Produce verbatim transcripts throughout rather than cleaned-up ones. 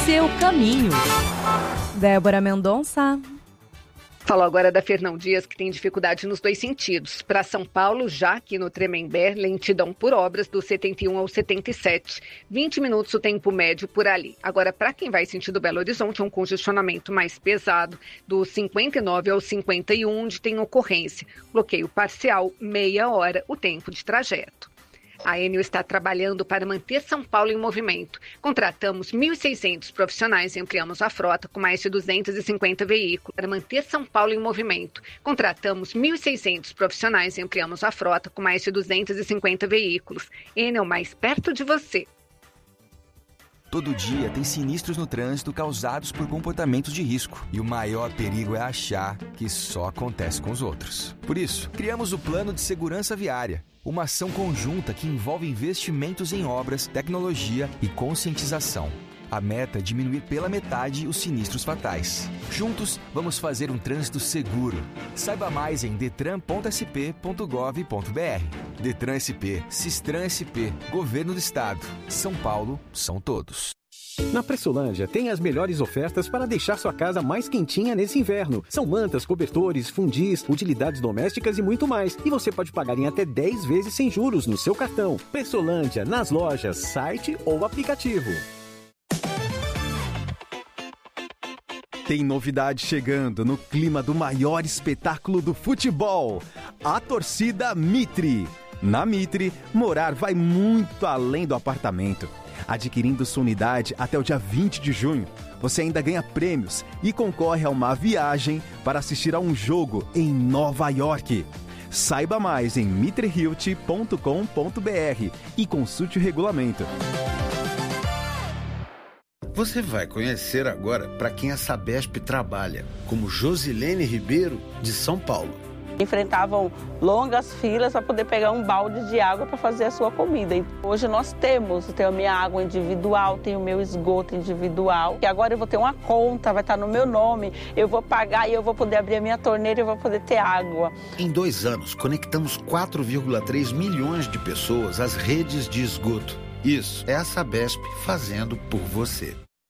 Seu caminho. Débora Mendonça. Falo agora da Fernão Dias, que tem dificuldade nos dois sentidos. Para São Paulo, já aqui no Tremembé, lentidão por obras do setenta e um ao setenta e sete. vinte minutos o tempo médio por ali. Agora, para quem vai sentido Belo Horizonte, é um congestionamento mais pesado, do cinquenta e nove ao cinquenta e um, onde tem ocorrência. Bloqueio parcial, meia hora, o tempo de trajeto. A Enel está trabalhando para manter São Paulo em movimento. Contratamos mil e seiscentos profissionais e ampliamos a frota com mais de duzentos e cinquenta veículos. Para manter São Paulo em movimento, contratamos mil e seiscentos profissionais e ampliamos a frota com mais de duzentos e cinquenta veículos. Enel, mais perto de você. Todo dia tem sinistros no trânsito causados por comportamentos de risco. E o maior perigo é achar que só acontece com os outros. Por isso, criamos o Plano de Segurança Viária. Uma ação conjunta que envolve investimentos em obras, tecnologia e conscientização. A meta é diminuir pela metade os sinistros fatais. Juntos, vamos fazer um trânsito seguro. Saiba mais em detran ponto s p ponto gov ponto b r. Detran S P, Sistran S P, Governo do Estado. São Paulo, são todos. Na Pressolândia tem as melhores ofertas para deixar sua casa mais quentinha nesse inverno. São mantas, cobertores, fundis, utilidades domésticas e muito mais. E você pode pagar em até dez vezes sem juros no seu cartão. Pressolândia, nas lojas, site ou aplicativo. Tem novidade chegando no clima do maior espetáculo do futebol. A torcida Mitre. Na Mitre, morar vai muito além do apartamento. Adquirindo sua unidade até o dia vinte de junho, você ainda ganha prêmios e concorre a uma viagem para assistir a um jogo em Nova York. Saiba mais em mitre realty ponto com ponto b r e consulte o regulamento. Você vai conhecer agora para quem a Sabesp trabalha, como Josilene Ribeiro, de São Paulo. Enfrentavam longas filas para poder pegar um balde de água para fazer a sua comida. E hoje nós temos, eu tenho a minha água individual, tenho o meu esgoto individual. E agora eu vou ter uma conta, vai estar no meu nome, eu vou pagar e eu vou poder abrir a minha torneira e eu vou poder ter água. Em dois anos, conectamos quatro vírgula três milhões de pessoas às redes de esgoto. Isso é a Sabesp fazendo por você.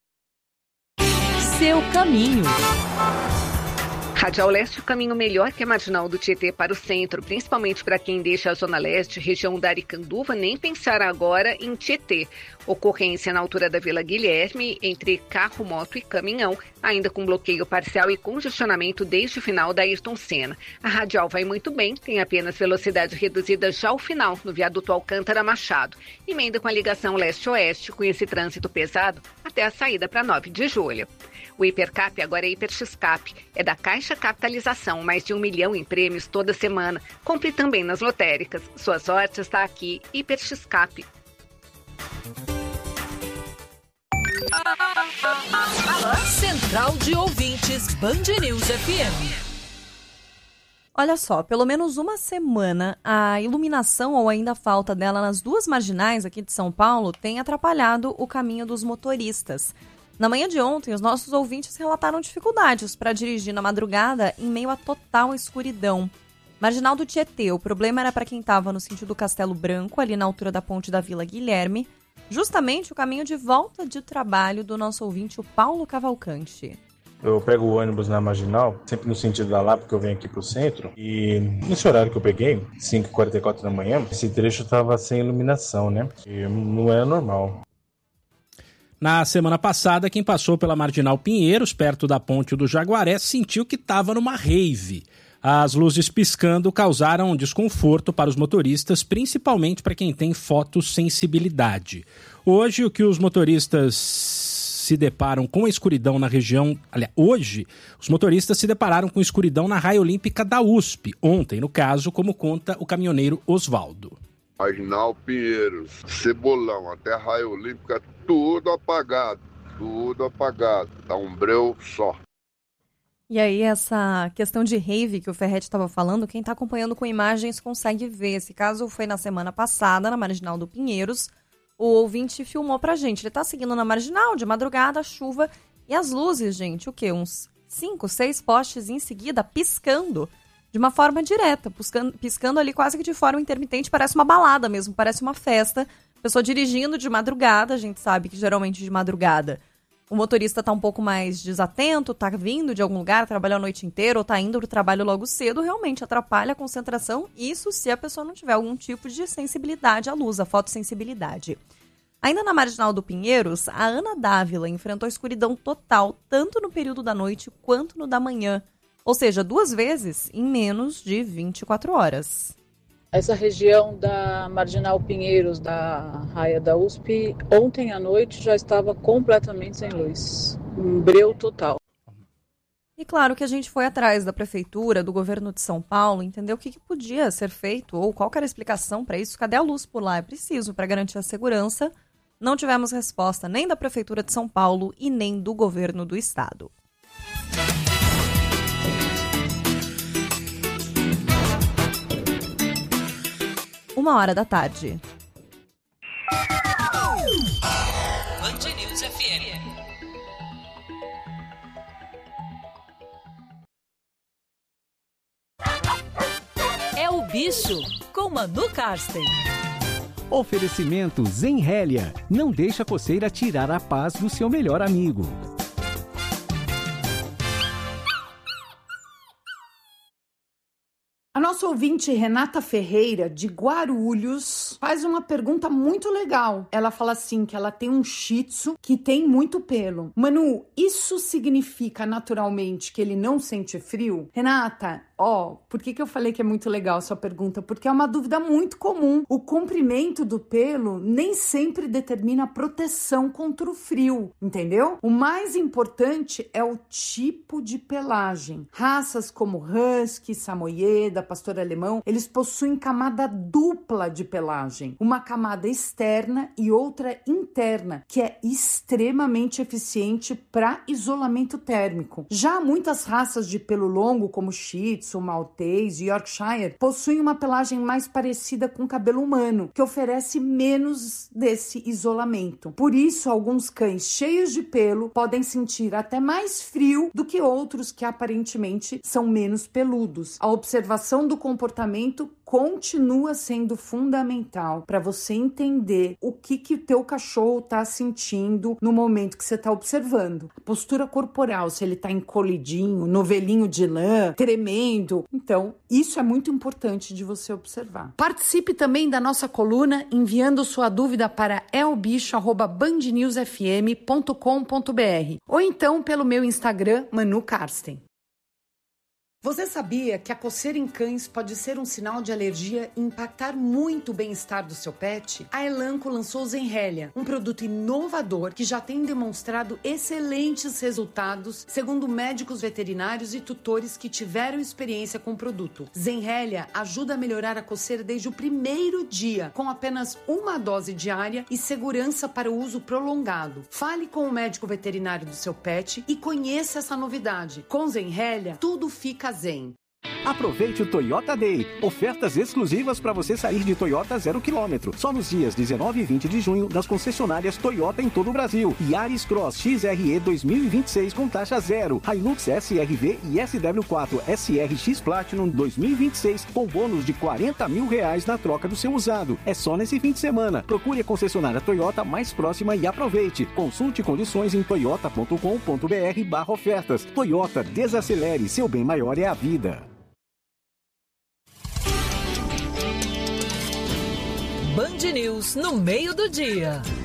Seu caminho. Radial Leste, o caminho melhor que a Marginal do Tietê para o centro, principalmente para quem deixa a Zona Leste, região da Aricanduva, nem pensar agora em Tietê. Ocorrência na altura da Vila Guilherme, entre carro, moto e caminhão, ainda com bloqueio parcial e congestionamento desde o final da Ayrton Senna. A Radial vai muito bem, tem apenas velocidade reduzida já ao final, no viaduto Alcântara Machado. Emenda com a ligação leste-oeste, com esse trânsito pesado, até a saída para nove de julho. O Hipercap agora é HiperXCap, é da Caixa Capitalização, mais de um milhão em prêmios toda semana. Compre também nas lotéricas. Sua sorte está aqui, HiperXCap. Central de Ouvintes, Band News F M. Olha só, pelo menos uma semana, a iluminação ou ainda a falta dela nas duas marginais aqui de São Paulo tem atrapalhado o caminho dos motoristas. Na manhã de ontem, os nossos ouvintes relataram dificuldades para dirigir na madrugada em meio a total escuridão. Marginal do Tietê, o problema era para quem estava no sentido do Castelo Branco, ali na altura da ponte da Vila Guilherme, justamente o caminho de volta de trabalho do nosso ouvinte, o Paulo Cavalcante. Eu pego o ônibus na Marginal, sempre no sentido da Lapa, porque eu venho aqui pro centro. E nesse horário que eu peguei, cinco e quarenta e quatro da manhã, esse trecho estava sem iluminação, né? E não era normal. Na semana passada, quem passou pela Marginal Pinheiros, perto da ponte do Jaguaré, sentiu que estava numa rave. As luzes piscando causaram desconforto para os motoristas, principalmente para quem tem fotossensibilidade. Hoje, o que os motoristas se deparam com a escuridão na região... Aliás, hoje, os motoristas se depararam com escuridão na raia olímpica da U S P. Ontem, no caso, como conta o caminhoneiro Osvaldo. Marginal Pinheiros, Cebolão, até a raia olímpica, tudo apagado, tudo apagado, dá um breu só. E aí essa questão de rave que o Ferretti estava falando, quem está acompanhando com imagens consegue ver. Esse caso foi na semana passada, na Marginal do Pinheiros. O ouvinte filmou pra gente, ele está seguindo na Marginal, de madrugada, chuva, e as luzes, gente, o quê? Uns cinco, seis postes em seguida, piscando. De uma forma direta, piscando, piscando ali quase que de forma intermitente, parece uma balada mesmo, parece uma festa. Pessoa dirigindo de madrugada, a gente sabe que geralmente de madrugada o motorista está um pouco mais desatento, está vindo de algum lugar, trabalhou a noite inteira ou está indo para o trabalho logo cedo, realmente atrapalha a concentração, isso se a pessoa não tiver algum tipo de sensibilidade à luz, a fotossensibilidade. Ainda na Marginal do Pinheiros, a Ana Dávila enfrentou escuridão total, tanto no período da noite quanto no da manhã, ou seja, duas vezes em menos de vinte e quatro horas. Essa região da Marginal Pinheiros, da raia da U S P, ontem à noite já estava completamente sem luz. Um breu total. E claro que a gente foi atrás da prefeitura, do governo de São Paulo, entender o que, que podia ser feito ou qual era a explicação para isso. Cadê a luz por lá? É preciso para garantir a segurança. Não tivemos resposta nem da prefeitura de São Paulo e nem do governo do estado. Uma hora da tarde. Band News F M. É o bicho com Manu Karsten. Oferecimento Zenrélia. Não deixa a coceira tirar a paz do seu melhor amigo. A nossa ouvinte Renata Ferreira, de Guarulhos, faz uma pergunta muito legal. Ela fala assim, que ela tem um shih tzu que tem muito pelo. Manu, isso significa naturalmente que ele não sente frio? Renata, ó, oh, por que que eu falei que é muito legal a sua pergunta? Porque é uma dúvida muito comum. O comprimento do pelo nem sempre determina a proteção contra o frio, entendeu? O mais importante é o tipo de pelagem. Raças como Husky, Samoyeda, Pastor Alemão, eles possuem camada dupla de pelagem. Uma camada externa e outra interna, que é extremamente eficiente para isolamento térmico. Já muitas raças de pelo longo, como Shih Tzu, Maltese e Yorkshire, possuem uma pelagem mais parecida com o cabelo humano, que oferece menos desse isolamento. Por isso, alguns cães cheios de pelo podem sentir até mais frio do que outros que aparentemente são menos peludos. A observação do comportamento continua sendo fundamental para você entender o que que o teu cachorro está sentindo no momento que você está observando. A postura corporal, se ele está encolhidinho, novelinho de lã, tremendo. Então, isso é muito importante de você observar. Participe também da nossa coluna enviando sua dúvida para elbicho arroba band news f m ponto com ponto b r ou então pelo meu Instagram, Manu Karsten. Você sabia que a coceira em cães pode ser um sinal de alergia e impactar muito o bem-estar do seu pet? A Elanco lançou o Zenrélia, um produto inovador que já tem demonstrado excelentes resultados, segundo médicos veterinários e tutores que tiveram experiência com o produto. Zenrélia ajuda a melhorar a coceira desde o primeiro dia, com apenas uma dose diária e segurança para o uso prolongado. Fale com o médico veterinário do seu pet e conheça essa novidade. Com Zenrélia, tudo fica zen. Aproveite o Toyota Day. Ofertas exclusivas para você sair de Toyota zero quilômetro. Só nos dias dezenove e vinte de junho nas concessionárias Toyota em todo o Brasil. Yaris Cross X R E dois mil e vinte e seis com taxa zero. Hilux S R V e S W quatro S R X Platinum dois mil e vinte e seis com bônus de quarenta mil reais na troca do seu usado. É só nesse fim de semana. Procure a concessionária Toyota mais próxima e aproveite. Consulte condições em toyota ponto com ponto b r barra ofertas. Toyota, desacelere. Seu bem maior é a vida. Band News no meio do dia.